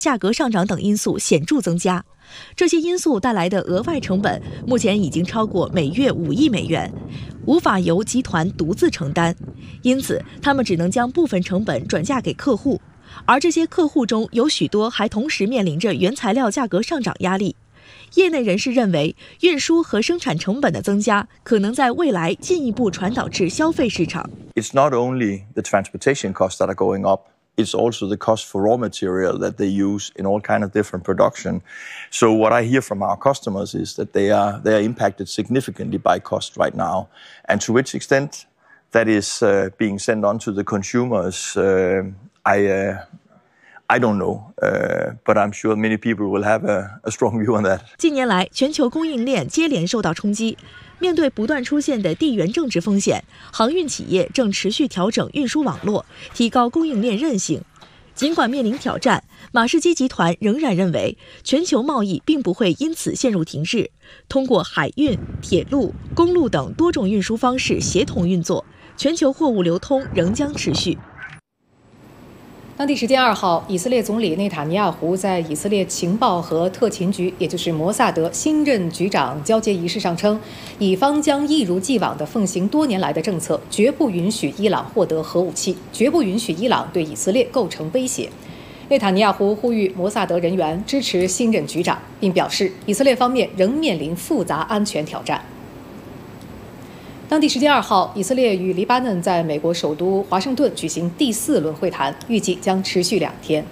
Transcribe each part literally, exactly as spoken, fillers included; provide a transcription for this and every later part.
价格上涨等因素显著增加。这些因素带来的额外成本目前已经超过每月五亿美元，无法由集团独自承担，因此他们只能将部分成本转嫁给客户，而这些客户中有许多还同时面临着原材料价格上涨压力。业内人士认为，运输和生产成本的增加可能在未来进一步传导至消费市场。 It's not only the transportation costs that are going up, it's also the cost for raw material that they use in all kind of different production. So what I hear from our customers is that they are they are impacted significantly by cost right now, and to which extent that is uh, being sent on to the consumers, uh, I uh, I don't know, uh, but I'm sure many people will have a, a strong view on that. 近年来，全球供应链接连受到冲击。面对不断出现的地缘政治风险，航运企业正持续调整运输网络，提高供应链韧性。尽管面临挑战，马士基集团仍然认为，全球贸易并不会因此陷入停滞。通过海运、铁路、公路等多种运输方式协同运作，全球货物流通仍将持续。 当地时间二号，以色列总理内塔尼亚胡在以色列情报和特勤局，也就是摩萨德新任局长交接仪式上称，以方将一如既往地奉行多年来的政策，绝不允许伊朗获得核武器，绝不允许伊朗对以色列构成威胁。内塔尼亚胡呼吁摩萨德人员支持新任局长，并表示以色列方面仍面临复杂安全挑战。当地时间二号，以色列与黎巴嫩在美国首都华盛顿举行第四轮会谈，预计将持续两天。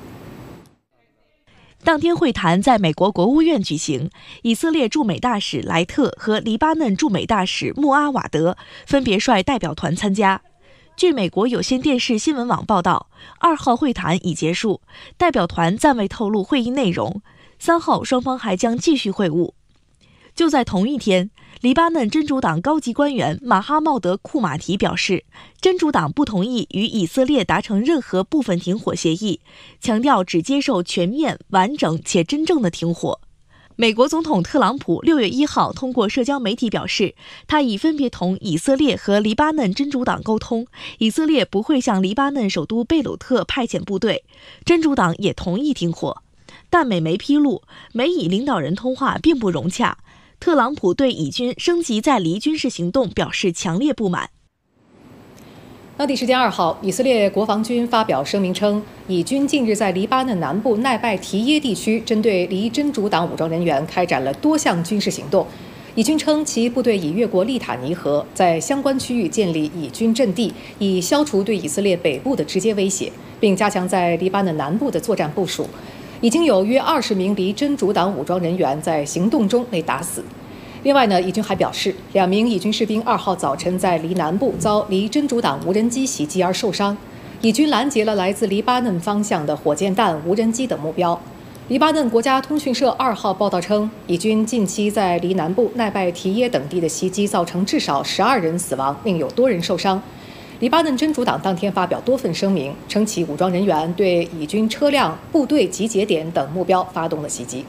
当天会谈在美国国务院举行，以色列驻美大使莱特和黎巴嫩驻美大使穆阿瓦德分别率代表团参加。据美国有线电视新闻网报道，二号会谈已结束，代表团暂未透露会议内容。三号双方还将继续会晤。就在同一天，黎巴嫩真主党高级官员马哈茂德·库马提表示，真主党不同意与以色列达成任何部分停火协议，强调只接受全面、完整且真正的停火。美国总统特朗普六月一号通过社交媒体表示，他已分别同以色列和黎巴嫩真主党沟通，以色列不会向黎巴嫩首都贝鲁特派遣部队，真主党也同意停火。但美媒披露，美以领导人通话并不融洽。特朗普对以军升级在黎军事行动表示强烈不满。 当地时间二号，以色列国防军发表声明称，以军近日在黎巴嫩南部奈拜提耶地区针对黎真主党武装人员开展了多项军事行动。以军称，其部队已越过利塔尼河，在相关区域建立以军阵地，以消除对以色列北部的直接威胁，并加强在黎巴嫩南部的作战部署。已经有约二十名黎真主党武装人员在行动中被打死。另外呢，以军还表示，两名以军士兵二号早晨在黎南部遭黎真主党无人机袭击而受伤。以军拦截了来自黎巴嫩方向的火箭弹、无人机等目标。黎巴嫩国家通讯社二号报道称，以军近期在黎南部奈拜提耶等地的袭击造成至少十二人死亡，另有多人受伤。黎巴嫩真主党当天发表多份声明，称其武装人员对以军车辆、部队集结点等目标发动了袭击。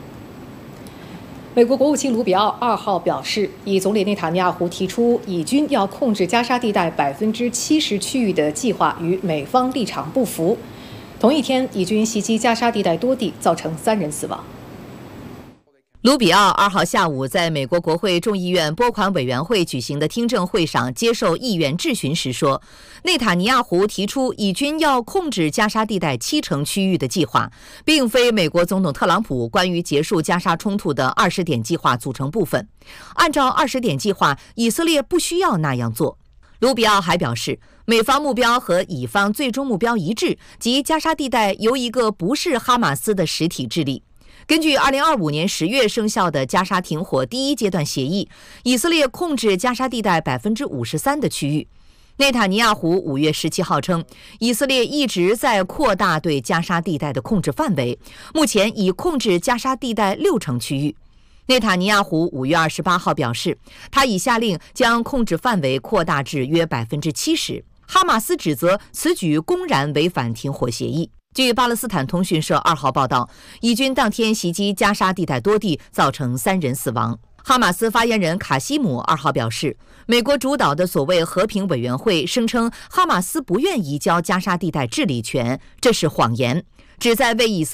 美国国务卿卢比奥二号表示，以总理内塔尼亚胡提出以军要控制加沙地带百分之七十区域的计划与美方立场不符。同一天，以军袭击加沙地带多地，造成三人死亡。 卢比奥二号下午在美国国会众议院拨款委员会举行的听证会上接受议员质询时说，内塔尼亚胡提出以军要控制加沙地带七成区域的计划，并非美国总统特朗普关于结束加沙冲突的二十点计划组成部分。按照二十点计划，以色列不需要那样做。卢比奥还表示，美方目标和以方最终目标一致，即加沙地带由一个不是哈马斯的实体治理。根据二零二五年十月生效的加沙停火第一阶段协议，以色列控制加沙地带百分之五十三的区域。内塔尼亚胡五月十七号称，以色列一直在扩大对加沙地带的控制范围，目前已控制加沙地带六成区域。内塔尼亚胡五月二十八号表示，他已下令将控制范围扩大至约百分之七十。哈马斯指责此举公然违反停火协议。据巴勒斯坦通讯社二号报道，以军当天袭击加沙地带多地，造成三人死亡。哈马斯发言人卡西姆二号表示，美国主导的所谓和平委员会声称哈马斯不愿移交加沙地带治理权，这是谎言，旨在为以色列